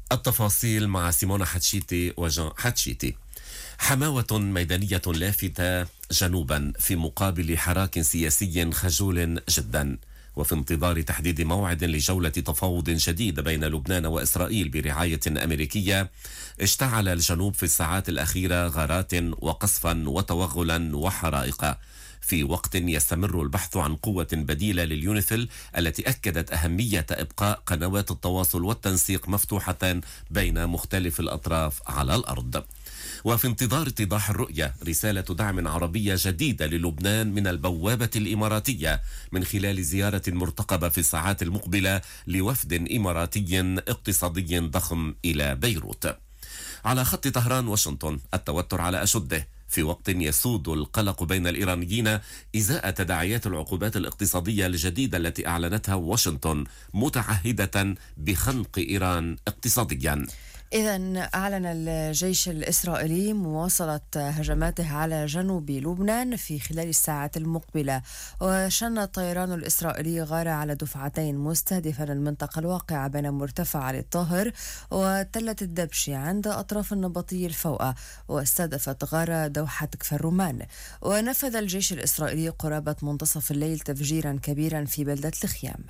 التفاصيل مع سيمونا حتشيتي وجان حتشيتي. حماوة ميدانية لافتة جنوبا في مقابل حراك سياسي خجول جدا، وفي انتظار تحديد موعد لجولة تفاوض جديد بين لبنان وإسرائيل برعاية أمريكية، اشتعل الجنوب في الساعات الأخيرة غارات وقصفا وتوغلا وحرائق، في وقت يستمر البحث عن قوة بديلة لليونيفيل التي أكدت أهمية إبقاء قنوات التواصل والتنسيق مفتوحة بين مختلف الأطراف على الأرض. وفي انتظار اتضاح الرؤية، رسالة دعم عربية جديدة للبنان من البوابة الإماراتية من خلال زيارة مرتقبة في الساعات المقبلة لوفد إماراتي اقتصادي ضخم إلى بيروت. على خط طهران واشنطن التوتر على أشده، في وقت يسود القلق بين الإيرانيين إزاء تداعيات العقوبات الاقتصادية الجديدة التي أعلنتها واشنطن، متعهدة بخنق إيران اقتصاديا. إذن أعلن الجيش الإسرائيلي مواصلة هجماته على جنوب لبنان في خلال الساعات المقبلة، وشن الطيران الإسرائيلي غارة على دفعتين مستهدفا المنطقة الواقعة بين مرتفع علي الطاهر وتلة الدبشي عند أطراف النبطي الفوقة، واستهدفت غارة دوحة كفر الرومان. ونفذ الجيش الإسرائيلي قرابة منتصف الليل تفجيرا كبيرا في بلدة الخيام.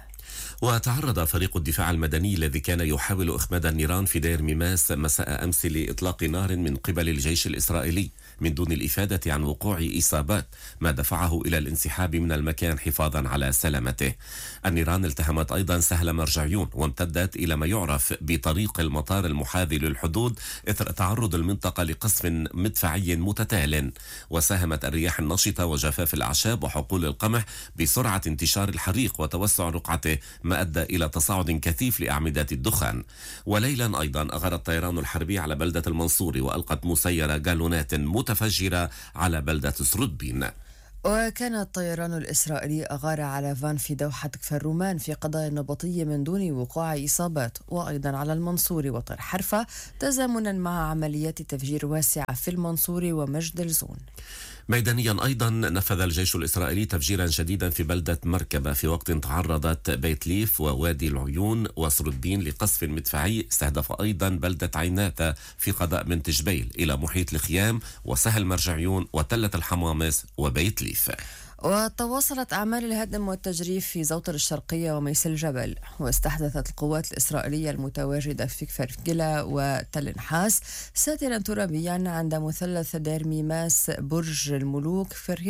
وتعرض فريق الدفاع المدني الذي كان يحاول إخماد النيران في دير ميماس مساء أمس لإطلاق نار من قبل الجيش الإسرائيلي من دون الإفادة عن وقوع إصابات، ما دفعه إلى الانسحاب من المكان حفاظا على سلامته. النيران التهمت أيضا سهل مرجعيون وامتدت إلى ما يعرف بطريق المطار المحاذي للحدود إثر تعرض المنطقة لقصف مدفعي متتال. وساهمت الرياح النشطة وجفاف الأعشاب وحقول القمح بسرعة انتشار الحريق وتوسع رقعته، ما أدى إلى تصاعد كثيف لأعمدة الدخان. وليلا أيضا أغار الطيران الحربي على بلدة المنصوري وألقت مسيرة جالونات متفجرة على بلدة سردبين. وكان الطيران الإسرائيلي أغار على فان في دوحة كفر الرومان في قضايا النبطية من دون وقوع إصابات، وأيضا على المنصوري وطر حرفة تزامنا مع عمليات تفجير واسعة في المنصوري ومجد الزون. ميدانيا أيضا نفذ الجيش الإسرائيلي تفجيرا جديدا في بلدة مركبة في وقت تعرضت بيت ليف ووادي العيون وسردبين لقصف مدفعي استهدف أيضا بلدة عيناتة في قضاء بنت جبيل إلى محيط الخيام وسهل مرجعيون وتلة الحمامس وبيت ليف. وتواصلت أعمال الهدم والتجريف في زوطر الشرقية وميس الجبل، واستحدثت القوات الإسرائيلية المتواجدة في كفركلة وتل نحاس ساترا ترابيا عند مثلث دير ميماس برج الملوك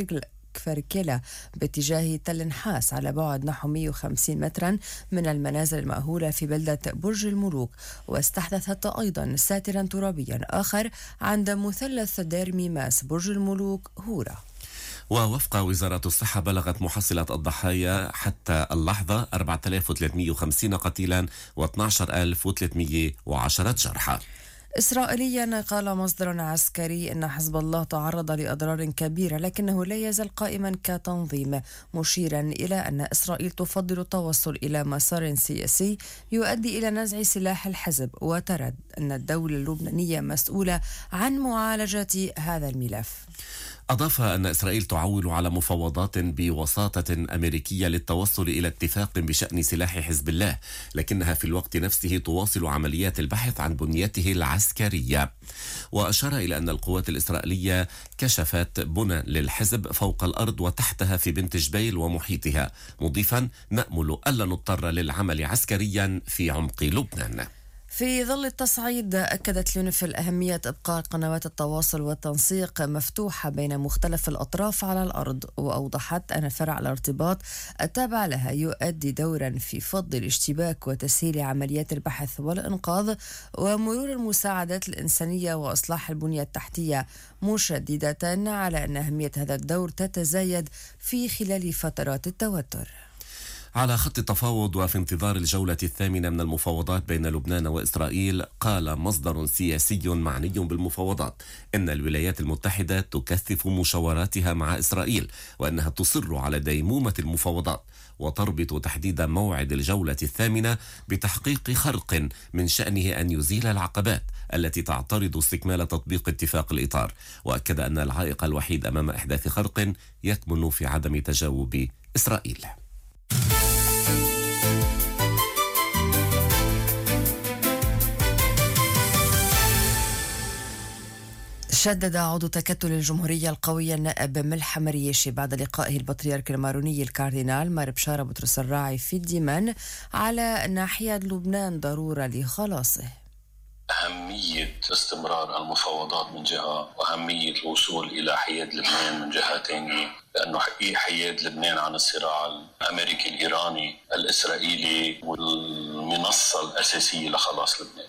كفركلة باتجاه تل نحاس على بعد نحو 150 مترا من المنازل المأهولة في بلدة برج الملوك. واستحدثت أيضا ساترا ترابيا آخر عند مثلث دير ميماس برج الملوك هورا. ووفق وزارة الصحة بلغت محصلة الضحايا حتى اللحظة 4350 قتيلا و12310 جرحى. إسرائيليا قال مصدر عسكري أن حزب الله تعرض لأضرار كبيرة لكنه لا يزال قائما كتنظيم، مشيرا إلى أن إسرائيل تفضل التوصل إلى مسار سياسي يؤدي إلى نزع سلاح الحزب، وترى أن الدولة اللبنانية مسؤولة عن معالجة هذا الملف. أضاف أن إسرائيل تعول على مفاوضات بوساطة أمريكية للتوصل إلى اتفاق بشأن سلاح حزب الله، لكنها في الوقت نفسه تواصل عمليات البحث عن بنيته العسكرية. وأشار إلى أن القوات الإسرائيلية كشفت بنى للحزب فوق الأرض وتحتها في بنت جبيل ومحيطها، مضيفا نأمل ألا نضطر للعمل عسكريا في عمق لبنان. في ظل التصعيد أكدت اليونيفيل أهمية إبقاء قنوات التواصل والتنسيق مفتوحة بين مختلف الأطراف على الأرض، وأوضحت أن فرع الارتباط التابع لها يؤدي دورا في فض الاشتباك وتسهيل عمليات البحث والإنقاذ ومرور المساعدات الإنسانية وإصلاح البنية التحتية، مشددة على أن أهمية هذا الدور تتزايد في خلال فترات التوتر. على خط التفاوض وفي انتظار الجولة الثامنة من المفاوضات بين لبنان وإسرائيل، قال مصدر سياسي معني بالمفاوضات إن الولايات المتحدة تكثف مشاوراتها مع إسرائيل وأنها تصر على ديمومة المفاوضات، وتربط تحديد موعد الجولة الثامنة بتحقيق خرق من شأنه أن يزيل العقبات التي تعترض استكمال تطبيق اتفاق الإطار. وأكد أن العائق الوحيد أمام إحداث خرق يكمن في عدم تجاوب إسرائيل. شدد عضو تكتل الجمهورية القوية النائب ملحم ريشي بعد لقائه البطريرك الماروني الكاردينال مار بشارة بطرس الراعي في الديمان على ناحية لبنان ضرورة لخلاصه. أهمية استمرار المفاوضات من جهة وأهمية الوصول إلى حياد لبنان من جهة ثانية، لأنه حياد لبنان عن الصراع الأمريكي الإيراني الإسرائيلي والمنصة الأساسية لخلاص لبنان.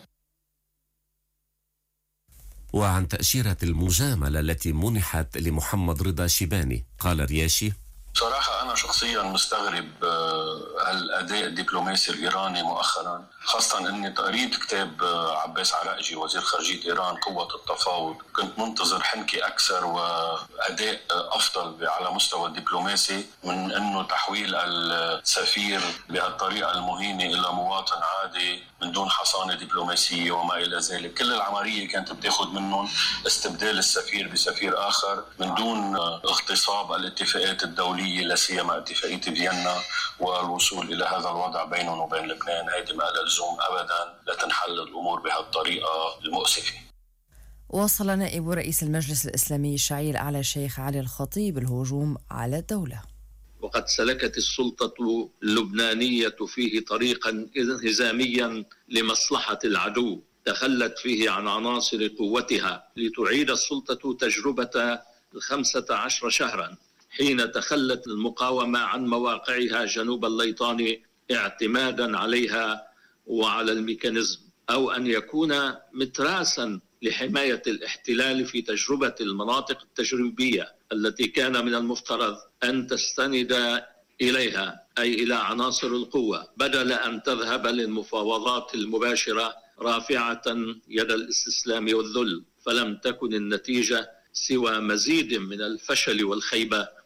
وعن تأشيرة المجاملة التي منحت لمحمد رضا شيباني قال رياشي: صراحة أنا شخصيا مستغرب الأداء الدبلوماسي الإيراني مؤخرا، خاصة أني قريت كتاب عباس عراقجي وزير خارجية إيران قوة التفاوض. كنت منتظر حنكة أكثر وأداء أفضل على مستوى الدبلوماسي من أنه تحويل السفير بهالطريقة المهينة إلى مواطن عادي من دون حصانة دبلوماسية وما إلى ذلك. كل العملية كانت بتاخد منهم استبدال السفير بسفير آخر من دون اغتصاب الاتفاقات الدولية، لا سيما اتفاقية فيينا، والوصول إلى هذا الوضع بينهم وبين لبنان. هيدي ما لها لزوم أبدا لتنحل الأمور بهالطريقة المؤسفة. وصل نائب رئيس المجلس الإسلامي الشيعي الأعلى الشيخ علي الخطيب الهجوم على الدولة. وقد سلكت السلطة اللبنانية فيه طريقا انهزاميا لمصلحة العدو، تخلت فيه عن عناصر قوتها لتعيد السلطة تجربة 15 شهرا حين تخلت المقاومة عن مواقعها جنوب الليطاني اعتمادا عليها وعلى الميكانيزم، أو أن يكون متراسا لحماية الاحتلال في تجربة المناطق التجريبية التي كان من المفترض أن تستند إليها، أي إلى عناصر القوة، بدل أن تذهب للمفاوضات المباشرة رافعة يد الاستسلام والذل. فلم تكن النتيجة سوى مزيد من الفشل والخيبة.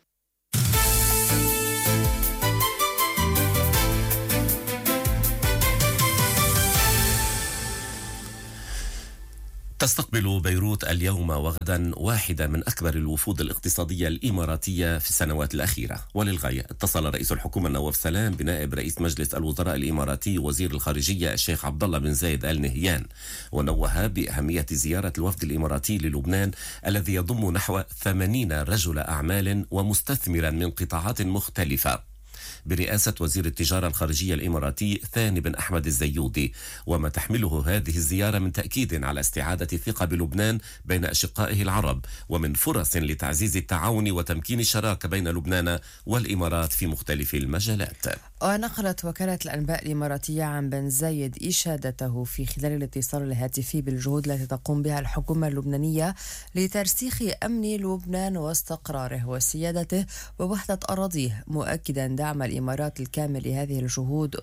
تستقبل بيروت اليوم وغدا واحدة من أكبر الوفود الاقتصادية الإماراتية في السنوات الأخيرة، وللغاية اتصل رئيس الحكومة نواف سلام بنائب رئيس مجلس الوزراء الإماراتي وزير الخارجية الشيخ عبد الله بن زايد آل نهيان، ونوه بأهمية زيارة الوفد الإماراتي للبنان الذي يضم نحو 80 رجل أعمال ومستثمرا من قطاعات مختلفة برئاسة وزير التجارة الخارجية الإماراتي ثاني بن أحمد الزيودي، وما تحمله هذه الزيارة من تأكيد على استعادة الثقة بلبنان بين أشقائه العرب، ومن فرص لتعزيز التعاون وتمكين الشراكة بين لبنان والإمارات في مختلف المجالات. ونقلت وكالة الأنباء الإماراتية عن بن زايد إشادته في خلال الاتصال الهاتفي بالجهود التي تقوم بها الحكومة اللبنانية لترسيخ أمن لبنان واستقراره وسيادته ووحدة أراضيه، مؤكدا دعم الإمارات الكامل لهذه الجهود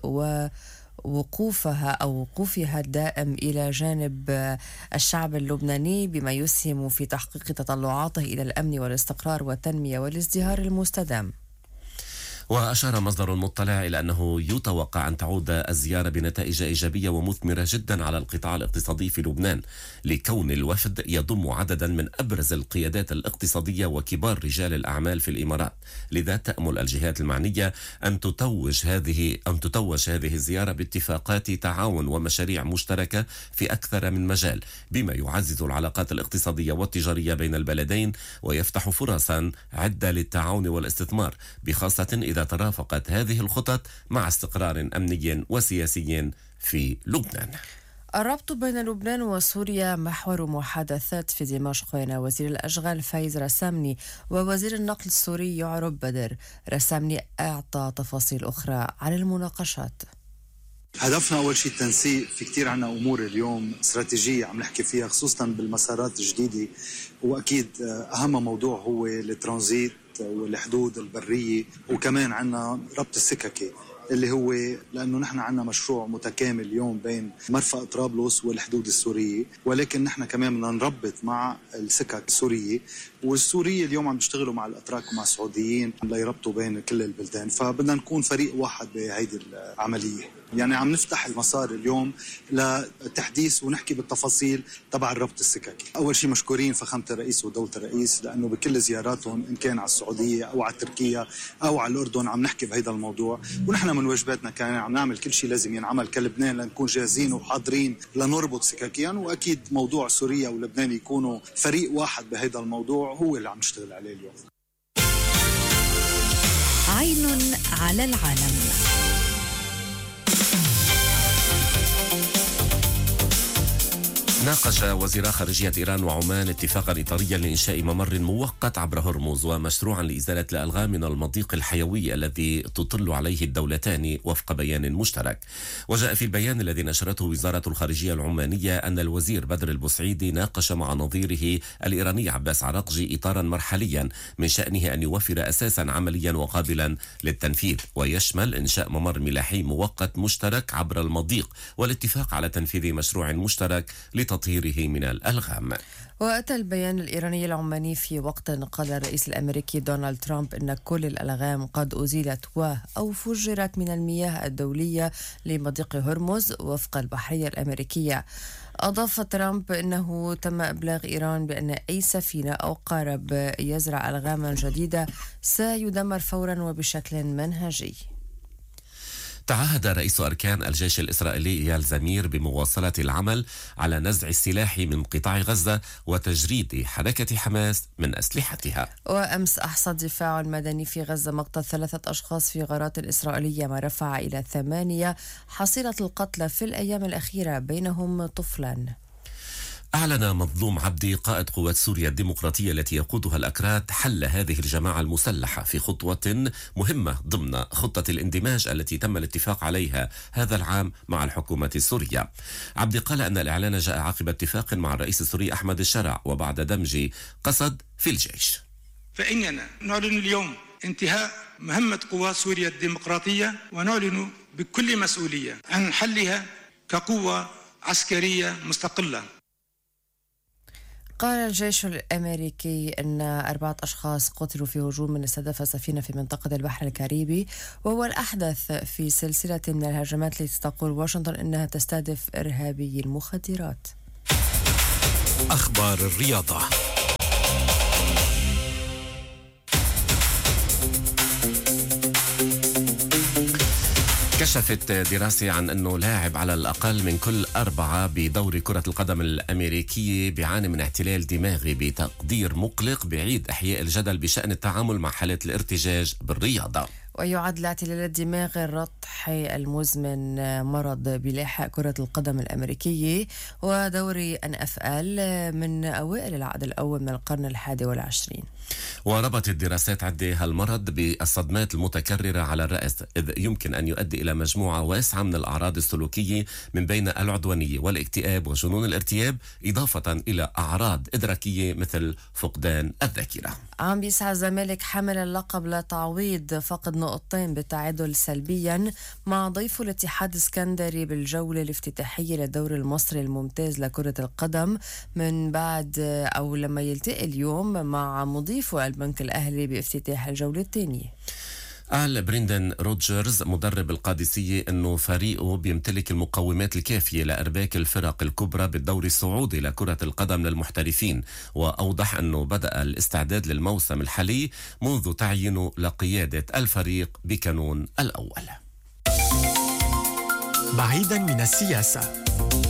ووقوفها الدائم إلى جانب الشعب اللبناني بما يسهم في تحقيق تطلعاته إلى الأمن والاستقرار والتنمية والازدهار المستدام. وأشار مصدر مطلع إلى أنه يتوقع أن تعود الزيارة بنتائج إيجابية ومثمرة جدا على القطاع الاقتصادي في لبنان، لكون الوفد يضم عددا من أبرز القيادات الاقتصادية وكبار رجال الأعمال في الإمارات. لذا تأمل الجهات المعنية أن تتوج هذه الزيارة باتفاقات تعاون ومشاريع مشتركة في أكثر من مجال، بما يعزز العلاقات الاقتصادية والتجارية بين البلدين ويفتح فرصا عدة للتعاون والاستثمار، بخاصة إذا ترافقت هذه الخطط مع استقرار أمني وسياسي في لبنان. الربط بين لبنان وسوريا محور محادثات في دمشق بين وزير الأشغال فايز رسامني ووزير النقل السوري يعرب بدر. رسامني أعطى تفاصيل أخرى عن المناقشات. هدفنا أول شيء التنسيق. في كتير عنا أمور اليوم استراتيجية عم نحكي فيها، خصوصا بالمسارات الجديدة، وأكيد أهم موضوع هو الترانزيت والحدود البرية، وكمان عنا ربط السككي اللي هو لأنه نحن عنا مشروع متكامل اليوم بين مرفأ طرابلس والحدود السورية، ولكن نحن كمان بدنا نربط مع السكك السورية، والسورية اليوم عم بيشتغلوا مع الأتراك ومع السعوديين ليربطوا بين كل البلدان، فبدنا نكون فريق واحد بهيدي العملية. يعني عم نفتح المسار اليوم لتحديث ونحكي بالتفاصيل تبع الربط السككي. أول شيء مشكورين فخامة الرئيس ودولة الرئيس لأنه بكل زياراتهم إن كان على السعودية أو على تركيا أو على الأردن عم نحكي بهذا الموضوع، ونحن من واجباتنا كان عم نعمل كل شيء لازم ينعمل كلبنان لنكون جاهزين وحاضرين لنربط سككيا، وأكيد موضوع سوريا ولبنان يكونوا فريق واحد بهذا الموضوع هو اللي عم نشتغل عليه اليوم. عين على العالم. ناقش وزيرا خارجية إيران وعمان اتفاقا إطاريا لإنشاء ممر مؤقت عبر هرمز ومشروعا لإزالة الألغام من المضيق الحيوي الذي تطل عليه الدولتان وفق بيان مشترك. وجاء في البيان الذي نشرته وزارة الخارجية العمانية أن الوزير بدر البوسعيدي ناقش مع نظيره الإيراني عباس عراقجي إطارا مرحليا من شأنه أن يوفر أساسا عمليا وقابلا للتنفيذ، ويشمل إنشاء ممر ملاحي مؤقت مشترك عبر المضيق والاتفاق على تنفيذ مشروع مشترك تطهيره من الألغام. وأتى البيان الإيراني العماني في وقت قال الرئيس الأمريكي دونالد ترامب أن كل الألغام قد أزيلت أو فجرت من المياه الدولية لمضيق هرمز وفق البحرية الأمريكية. أضاف ترامب أنه تم إبلاغ إيران بأن أي سفينة أو قارب يزرع ألغاما جديدة سيدمر فورا وبشكل منهجي. تعهد رئيس أركان الجيش الإسرائيلي إيال زمير بمواصلة العمل على نزع السلاح من قطاع غزة وتجريد حركة حماس من أسلحتها. وأمس أحصى الدفاع المدني في غزة مقتل 3 أشخاص في غارات إسرائيلية، ما رفع إلى 8 حصيلة القتلى في الأيام الأخيرة بينهم طفلان. أعلن مظلوم عبدي قائد قوات سوريا الديمقراطية التي يقودها الأكراد حل هذه الجماعة المسلحة في خطوة مهمة ضمن خطة الاندماج التي تم الاتفاق عليها هذا العام مع الحكومة السورية. عبدي قال أن الإعلان جاء عقب اتفاق مع الرئيس السوري أحمد الشرع وبعد دمج قسد في الجيش. فإننا نعلن اليوم انتهاء مهمة قوات سوريا الديمقراطية ونعلن بكل مسؤولية عن حلها كقوة عسكرية مستقلة. قال الجيش الأمريكي أن 4 أشخاص قتلوا في هجوم استهدف سفينة في منطقة البحر الكاريبي، وهو الأحدث في سلسلة من الهجمات التي تقول واشنطن أنها تستهدف إرهابي المخدرات. أخبار الرياضة. كشفت دراسة عن أنه لاعب على الأقل من كل 4 بدوري كرة القدم الأمريكية بيعاني من احتلال دماغي بتقدير مقلق بعيد إحياء الجدل بشأن التعامل مع حالات الارتجاج بالرياضة. ويعد الاعتلال الدماغي الرطحي المزمن مرض بلاحق كرة القدم الأمريكية، ودوري NFL من أوائل العقد الأول من القرن 21. وربطت الدراسات عدة هالمرض بالصدمات المتكررة على الرأس، إذ يمكن أن يؤدي إلى مجموعة واسعة من الأعراض السلوكية من بين العدوانية والاكتئاب وجنون الارتياب، إضافة إلى أعراض إدراكية مثل فقدان الذاكرة. عم بيسعى الزمالك حامل اللقب لتعويض فقد نقطتين بالتعادل سلبيا مع ضيفه الاتحاد السكندري بالجولة الافتتاحية للدوري المصري الممتاز لكرة القدم، من بعد أو لما يلتقي اليوم مع مضيفه البنك الأهلي بافتتاح الجولة الثانية. قال بريندن روجرز مدرب القادسية أنه فريقه بيمتلك المقومات الكافية لأرباك الفرق الكبرى بالدوري السعودي لكرة القدم للمحترفين، وأوضح أنه بدأ الاستعداد للموسم الحالي منذ تعيينه لقيادة الفريق بكانون الأول. بعيدا من السياسة.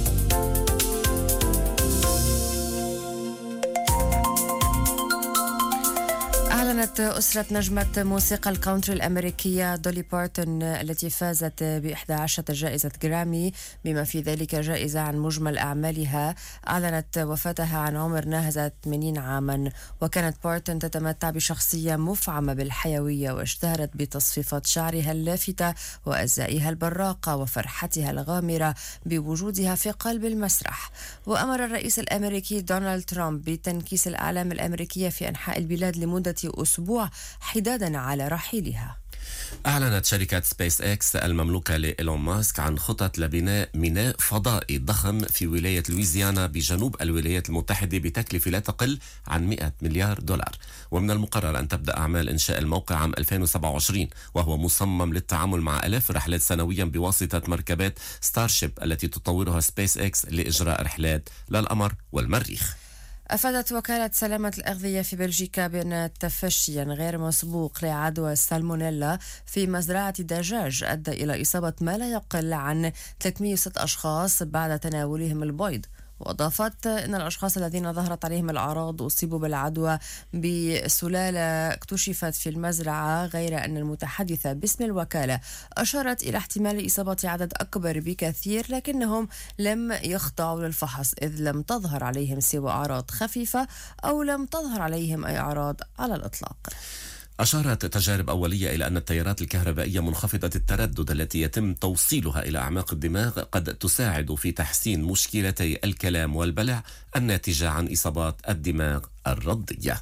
أعلنت أسرة نجمة موسيقى الكونتري الأمريكية دولي بارتون التي فازت ب11 جائزة جرامي بما في ذلك جائزة عن مجمل أعمالها، أعلنت وفاتها عن عمر ناهز 80 عاما. وكانت بارتون تتمتع بشخصية مفعمة بالحيوية، واشتهرت بتصفيفات شعرها اللافتة وأزائها البراقة وفرحتها الغامرة بوجودها في قلب المسرح. وأمر الرئيس الأمريكي دونالد ترامب بتنكيس الأعلام الأمريكية في أنحاء البلاد لمدة أسبوع حدادا على رحيلها. أعلنت شركة سبيس إكس المملوكة لإيلون ماسك عن خطط لبناء ميناء فضائي ضخم في ولاية لويزيانا بجنوب الولايات المتحدة بتكلفة لا تقل عن 100 مليار دولار. ومن المقرر أن تبدأ أعمال إنشاء الموقع عام 2027، وهو مصمم للتعامل مع 1000 رحلات سنويا بواسطة مركبات ستارشيب التي تطورها سبيس إكس لإجراء رحلات للقمر والمريخ. أفادت وكالة سلامة الأغذية في بلجيكا بأن تفشيا غير مسبوق لعدوى السالمونيلا في مزرعة دجاج أدى إلى إصابة ما لا يقل عن 306 أشخاص بعد تناولهم البيض. وأضافت أن الأشخاص الذين ظهرت عليهم الأعراض أصيبوا بالعدوى بسلالة اكتشفت في المزرعة، غير أن المتحدثة باسم الوكالة أشارت إلى احتمال إصابة عدد أكبر بكثير، لكنهم لم يخضعوا للفحص إذ لم تظهر عليهم سوى أعراض خفيفة أو لم تظهر عليهم أي أعراض على الإطلاق. أشارت تجارب أولية إلى أن التيارات الكهربائية منخفضة التردد التي يتم توصيلها إلى أعماق الدماغ قد تساعد في تحسين مشكلتي الكلام والبلع الناتجة عن إصابات الدماغ الرضية.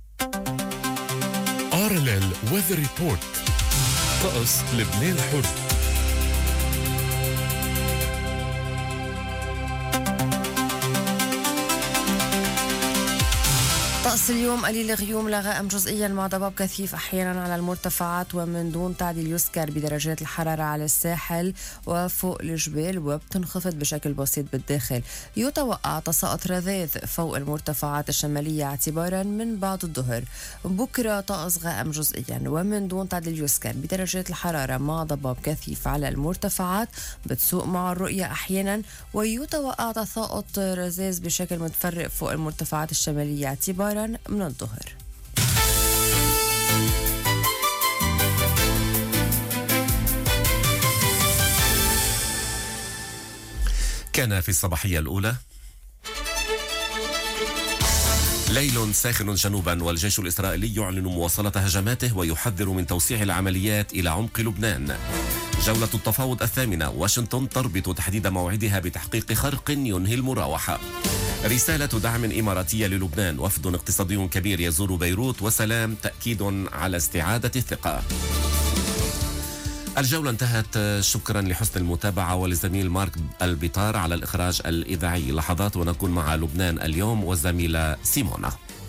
RLL Weather Report. طقس لبنان حر. طقس اليوم قليل غيوم لغائم جزئيا مع ضباب كثيف أحيانا على المرتفعات ومن دون تعديل يذكر بدرجات الحرارة على الساحل وفوق الجبال، وبتنخفض بشكل بسيط بالداخل. يتوقع تساقط رذاذ فوق المرتفعات الشمالية اعتبارا من بعد الظهر. بكرة طقس غائم جزئيا ومن دون تعديل يذكر بدرجات الحرارة مع ضباب كثيف على المرتفعات بتسوء مع الرؤية أحيانا، ويتوقع تساقط رذاذ بشكل متفرق فوق المرتفعات الشمالية اعتبارا من الظهر. كان في الصباحية الأولى ليل ساخن جنوبا، والجيش الإسرائيلي يعلن مواصلة هجماته ويحذر من توسيع العمليات إلى عمق لبنان. جولة التفاوض الثامنة، واشنطن تربط تحديد موعدها بتحقيق خرق ينهي المراوحة. رسالة دعم إماراتية للبنان، وفد اقتصادي كبير يزور بيروت وسلام، تأكيد على استعادة الثقة. الجولة انتهت، شكرا لحسن المتابعة وللزميل مارك البطار على الإخراج الإذاعي. لحظات ونكون مع لبنان اليوم والزميلة سيمونا.